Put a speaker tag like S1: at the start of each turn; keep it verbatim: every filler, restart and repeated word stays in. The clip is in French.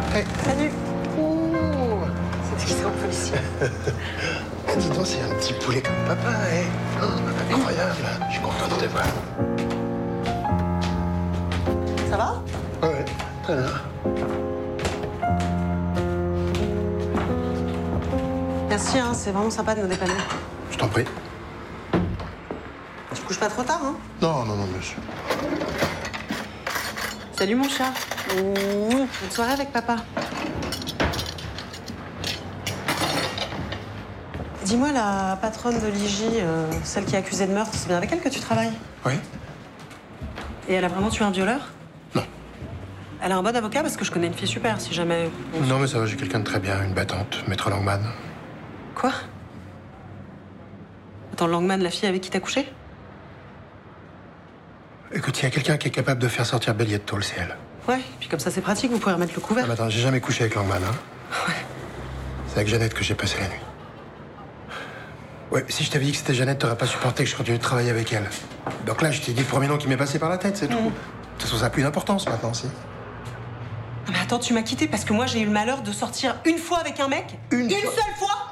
S1: Hey.
S2: Salut.
S1: Oh.
S2: C'est qui ça, on peut ici?
S1: Dis donc, c'est un petit poulet comme papa, hein. Oh, incroyable. Je suis content de te voir.
S2: Ça va?
S1: Ouais, très bien.
S2: Merci, hein, c'est vraiment sympa de me dépanner.
S1: Je t'en prie.
S2: Tu couches pas trop tard, hein?
S1: Non, non, non, monsieur.
S2: Salut mon chat. Mmh, bonne soirée avec papa. Dis-moi, la patronne de l'I J, euh, celle qui est accusée de meurtre, c'est bien avec elle que tu travailles?
S1: Oui?
S2: Et elle a vraiment tué un violeur?
S1: Non.
S2: Elle a un bon avocat parce que je connais une fille super, si jamais... on-
S1: Non, mais ça va, j'ai quelqu'un de très bien, une battante, Maître Langman.
S2: Quoi? Attends, Langman, la fille avec qui t'as couché?
S1: Écoute, il y a quelqu'un qui est capable de faire sortir Bélier de tôle, c'est elle.
S2: Ouais, puis comme ça c'est pratique, vous pouvez remettre le
S1: Ah,
S2: couvert.
S1: mais attends, j'ai jamais couché avec Langman, hein.
S2: Ouais.
S1: C'est avec Jeannette que j'ai passé la nuit. Ouais, si je t'avais dit que c'était Jeannette, t'aurais pas supporté que je continue de travailler avec elle. Donc là, je t'ai dit le premier nom qui m'est passé par la tête, c'est tout. De toute façon, ça a plus d'importance maintenant, si.
S2: Mais attends, tu m'as quitté parce que moi j'ai eu le malheur de sortir une fois avec un mec?
S1: Une
S2: Une
S1: fois
S2: seule fois?